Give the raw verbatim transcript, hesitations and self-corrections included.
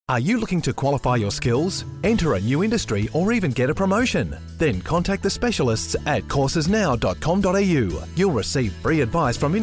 Are you looking to qualify your skills, enter a new industry, or even get a promotion? Then contact the specialists at courses now dot com dot a u. You'll receive free advice from